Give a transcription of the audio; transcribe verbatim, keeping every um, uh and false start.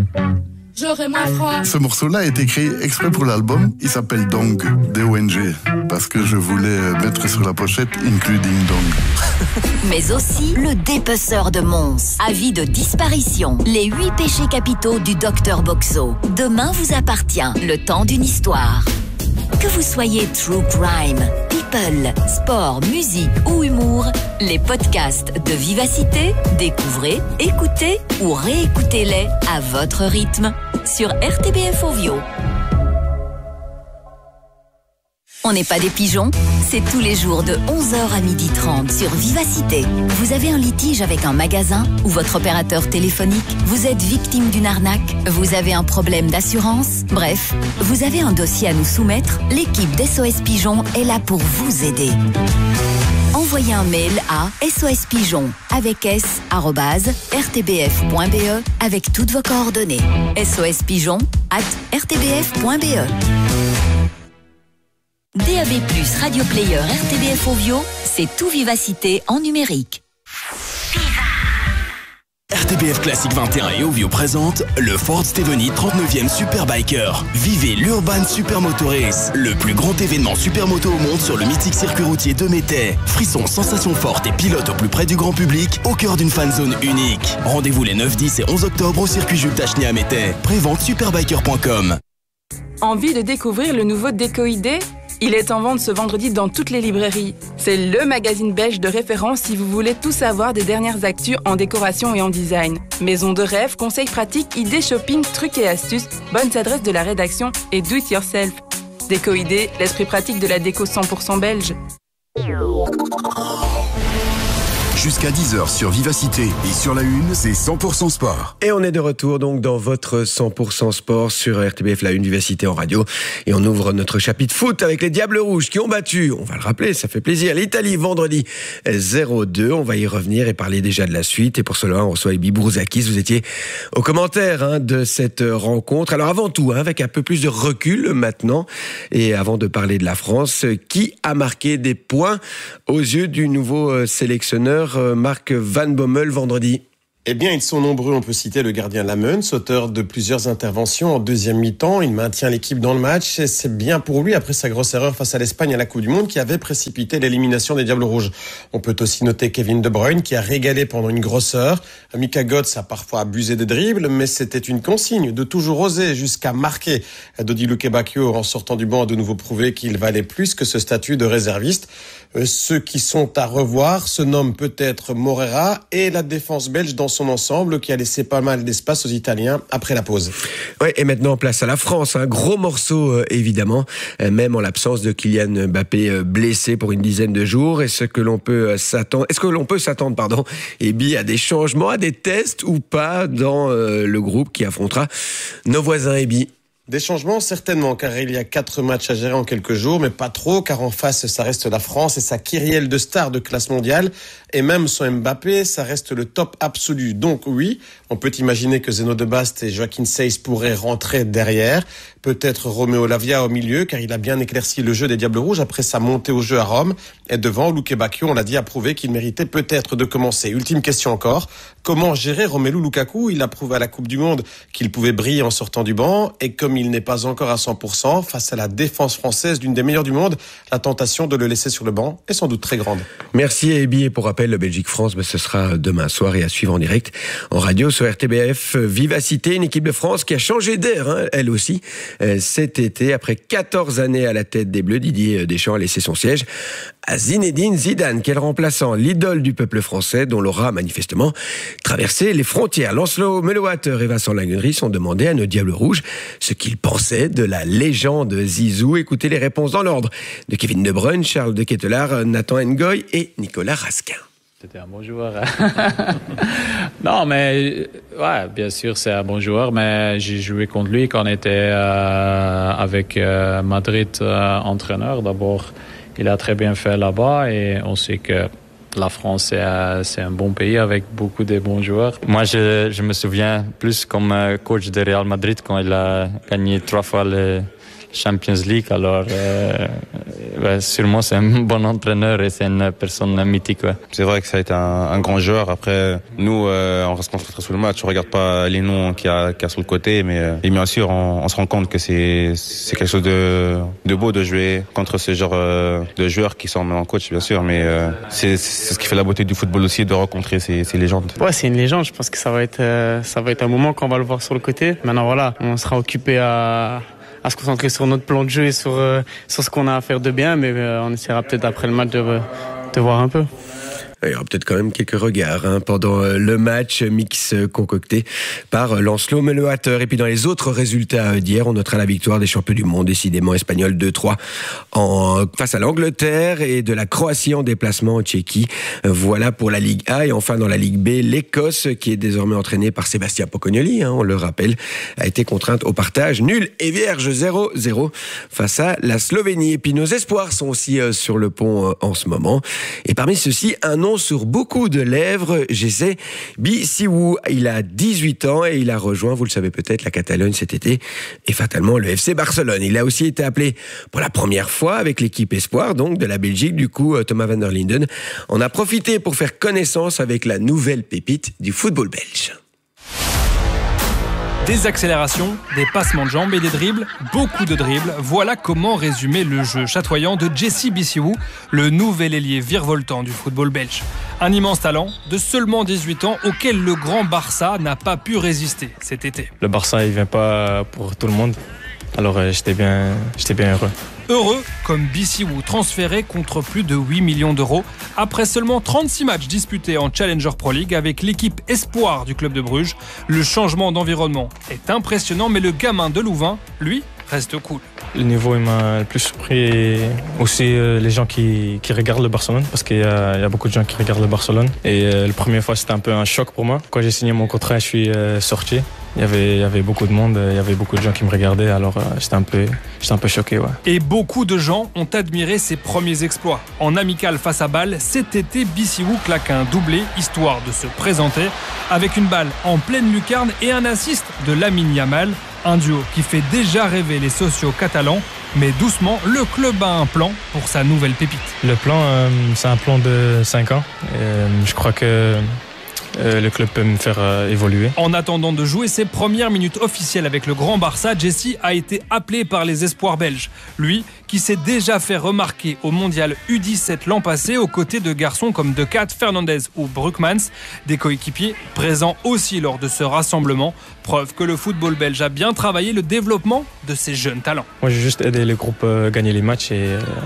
J'aurai moins froid. Ce morceau-là a été créé exprès pour l'album. Il s'appelle Dong, D O N G, parce que je voulais mettre sur la pochette Including Dong. Mais aussi le dépeceur de Mons. Avis de disparition. Les huit péchés capitaux du docteur Boxo. Demain vous appartient. Le temps d'une histoire. Que vous soyez true crime, people, sport, musique ou humour, les podcasts de Vivacité, découvrez, écoutez ou réécoutez-les à votre rythme sur R T B F Ovio. On n'est pas des pigeons, c'est tous les jours de onze heures à midi trente sur Vivacité. Vous avez un litige avec un magasin ou votre opérateur téléphonique, vous êtes victime d'une arnaque, vous avez un problème d'assurance, bref, vous avez un dossier à nous soumettre, l'équipe d'S O S Pigeon est là pour vous aider. Envoyez un mail à sospigeon avec s arobase r t b f point b e avec toutes vos coordonnées. sospigeon at r t b f point b e. D A B plus, Radio Player, R T B F Ovio, c'est tout Vivacité en numérique. R T B F Classique vingt et un et Ovio présente le Ford Stevenit trente-neuvième Superbiker. Vivez l'Urban Supermoto Race, le plus grand événement supermoto au monde sur le mythique circuit routier de Métais. Frissons, sensations fortes et pilotes au plus près du grand public, au cœur d'une fan zone unique. Rendez-vous les neuf, dix et onze octobre au circuit Jules Tacheny à Métais. Prévente superbiker point com. Envie de découvrir le nouveau Déco-Idée ? Il est en vente ce vendredi dans toutes les librairies. C'est le magazine belge de référence si vous voulez tout savoir des dernières actus en décoration et en design. Maison de rêve, conseils pratiques, idées shopping, trucs et astuces, bonnes adresses de la rédaction et do it yourself. Déco-Idée, l'esprit pratique de la déco cent pour cent belge. Jusqu'à dix heures sur Vivacité et sur la Une, c'est cent pour cent sport. Et on est de retour donc dans votre cent pour cent sport sur R T B F, la Une, Vivacité en radio. Et on ouvre notre chapitre foot avec les Diables Rouges qui ont battu, on va le rappeler, ça fait plaisir, l'Italie vendredi zéro deux. On va y revenir et parler déjà de la suite. Et pour cela, on reçoit Ebi Bourzakis. Vous étiez au commentaire hein, de cette rencontre. Alors avant tout, hein, avec un peu plus de recul maintenant, et avant de parler de la France, qui a marqué des points aux yeux du nouveau sélectionneur Marc Van Bommel vendredi? Eh bien, ils sont nombreux. On peut citer le gardien Lamens, auteur de plusieurs interventions en deuxième mi-temps. Il maintient l'équipe dans le match et c'est bien pour lui après sa grosse erreur face à l'Espagne à la Coupe du Monde qui avait précipité l'élimination des Diables Rouges. On peut aussi noter Kevin De Bruyne qui a régalé pendant une grosse heure. Mika Götze a parfois abusé des dribbles, mais c'était une consigne de toujours oser jusqu'à marquer. Dodi Lukebakio, en sortant du banc, a de nouveau prouvé qu'il valait plus que ce statut de réserviste. Ceux qui sont à revoir se nomment peut-être Morera et la défense belge dans son ensemble qui a laissé pas mal d'espace aux Italiens après la pause. Ouais, et maintenant place à la France, un gros morceau euh, évidemment, euh, même en l'absence de Kylian Mbappé euh, blessé pour une dizaine de jours. Est-ce que l'on peut euh, s'attendre, est-ce que l'on peut s'attendre, pardon, et bien à des changements, à des tests ou pas dans euh, le groupe qui affrontera nos voisins Ebi? Des changements, certainement, car il y a quatre matchs à gérer en quelques jours, mais pas trop, car en face, ça reste la France et sa kyrielle de stars de classe mondiale. Et même sans Mbappé, ça reste le top absolu. Donc oui, on peut imaginer que Zeno de Bast et Joachim Seyss pourraient rentrer derrière. Peut-être Romeo Lavia au milieu, car il a bien éclairci le jeu des Diables Rouges après sa montée au jeu à Rome. Et devant, Lukebakio, on l'a dit, a prouvé qu'il méritait peut-être de commencer. Ultime question encore, comment gérer Romelu Lukaku? Il a prouvé à la Coupe du Monde qu'il pouvait briller en sortant du banc. Et comme il n'est pas encore à cent pour cent, face à la défense française d'une des meilleures du monde, la tentation de le laisser sur le banc est sans doute très grande. Merci Ebi, et pour rappel, le Belgique-France, ben, ce sera demain soir et à suivre en direct en radio sur R T B F. Vivacité, une équipe de France qui a changé d'air, hein, elle aussi, euh, cet été. Après quatorze années à la tête des Bleus, Didier Deschamps a laissé son siège à Zinedine Zidane, quel remplaçant, l'idole du peuple français, dont l'aura manifestement traversé les frontières. Lancelot Melowater et Vincent Laguerie ont demandé à nos Diables Rouges ce qu'ils pensaient de la légende Zizou. Écoutez les réponses dans l'ordre de Kevin De Bruyne, Charles de Ketelaar, Nathan Ngoy et Nicolas Raskin. C'était un bon joueur. Non, mais ouais, bien sûr, c'est un bon joueur, mais j'ai joué contre lui quand on était euh, avec euh, Madrid euh, entraîneur. D'abord, il a très bien fait là-bas et on sait que la France, c'est un, c'est un bon pays avec beaucoup de bons joueurs. Moi, je, je me souviens plus comme coach de Real Madrid quand il a gagné trois fois le Champions League. Alors, euh, bah, sûrement c'est un bon entraîneur et c'est une personne mythique. Ouais. C'est vrai que ça a été un, un grand joueur. Après, nous, euh, on reste concentré sur le match. On regarde pas les noms qu'il y a, qu'il y a sur le côté, mais euh, et bien sûr, on, on se rend compte que c'est, c'est quelque chose de, de beau de jouer contre ce genre euh, de joueurs qui sont maintenant coach, bien sûr. Mais euh, c'est, c'est ce qui fait la beauté du football aussi, de rencontrer ces, ces légendes. Ouais, c'est une légende. Je pense que ça va être, euh, ça va être un moment quand on va le voir sur le côté. Maintenant, voilà, on sera occupé à à se concentrer sur notre plan de jeu et sur, euh, sur ce qu'on a à faire de bien, mais euh, on essaiera peut-être après le match de, de voir un peu. Il y aura peut-être quand même quelques regards hein, pendant le match mix concocté par Lancelot Melewater. Et puis dans les autres résultats d'hier, on notera la victoire des champions du monde, décidément espagnols deux trois en, face à l'Angleterre et de la Croatie en déplacement en Tchéquie. Voilà pour la Ligue A. Et enfin dans la Ligue B, l'Écosse, qui est désormais entraînée par Sébastien Pocognoli, hein, on le rappelle, a été contrainte au partage nul et vierge zéro zéro face à la Slovénie. Et puis nos espoirs sont aussi euh, sur le pont euh, en ce moment. Et parmi ceux-ci, un nom sur beaucoup de lèvres, j'essaie Bissiou. Il a dix-huit ans et il a rejoint, vous le savez peut-être, la Catalogne cet été et fatalement le F C Barcelone. Il a aussi été appelé pour la première fois avec l'équipe Espoir, donc de la Belgique. Du coup, Thomas van der Linden en a profité pour faire connaissance avec la nouvelle pépite du football belge. Des accélérations, des passements de jambes et des dribbles, beaucoup de dribbles. Voilà comment résumer le jeu chatoyant de Jesse Bissiou, le nouvel ailier virevoltant du football belge. Un immense talent de seulement dix-huit ans auquel le grand Barça n'a pas pu résister cet été. Le Barça, il vient pas pour tout le monde. Alors euh, j'étais bien, j'étais bien heureux. Heureux comme Bissiou, transféré contre plus de huit millions d'euros après seulement trente-six matchs disputés en Challenger Pro League avec l'équipe Espoir du club de Bruges. Le changement d'environnement est impressionnant, mais le gamin de Louvain, lui, reste cool. Le niveau il m'a le plus surpris, aussi euh, les gens qui, qui regardent le Barcelone, parce qu'il y a, il y a beaucoup de gens qui regardent le Barcelone. Et euh, la première fois c'était un peu un choc pour moi. Quand j'ai signé mon contrat, je suis euh, sorti. Il y, avait, il y avait beaucoup de monde, il y avait beaucoup de gens qui me regardaient, alors euh, j'étais, un peu, j'étais un peu choqué. Ouais. Et beaucoup de gens ont admiré ses premiers exploits. En amical face à Bâle, cet été, Bissiou claque un doublé, histoire de se présenter, avec une balle en pleine lucarne et un assist de Lamine Yamal. Un duo qui fait déjà rêver les sociaux catalans, mais doucement, le club a un plan pour sa nouvelle pépite. Le plan, euh, c'est un plan de cinq ans. Et, euh, je crois que Euh, le club peut me faire euh, évoluer. En attendant de jouer ses premières minutes officielles avec le Grand Barça, Jesse a été appelé par les espoirs belges. Lui, qui s'est déjà fait remarquer au mondial U dix-sept l'an passé, aux côtés de garçons comme De Cat, Fernandez ou Brugmans, des coéquipiers présents aussi lors de ce rassemblement. Preuve que le football belge a bien travaillé le développement de ces jeunes talents. Moi, j'ai juste aidé le groupe à gagner les matchs et